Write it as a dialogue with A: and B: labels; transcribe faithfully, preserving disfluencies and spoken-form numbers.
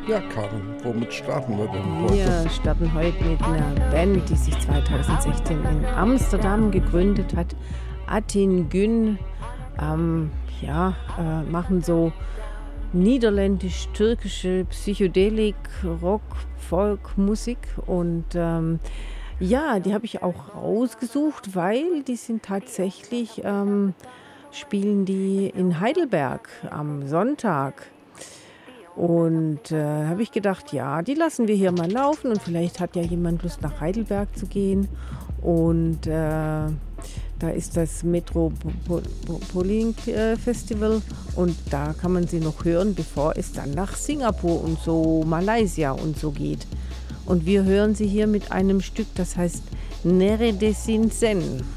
A: Ja, Karin, womit starten wir denn heute?
B: Wir starten heute mit einer Band, die sich zwanzig sechzehn in Amsterdam gegründet hat. Atin Gün, ähm, ja, äh, machen so niederländisch-türkische Psychedelik, Rock, Folk, Musik und ähm, ja, die habe ich auch rausgesucht, weil die sind tatsächlich, ähm, spielen die in Heidelberg am Sonntag. Und äh, habe ich gedacht, ja, die lassen wir hier mal laufen und vielleicht hat ja jemand Lust nach Heidelberg zu gehen. Und äh, da ist das Metropolitan Festival und da kann man sie noch hören, bevor es dann nach Singapur und so Malaysia und so geht. Und wir hören sie hier mit einem Stück, das heißt Nere Desin Sen.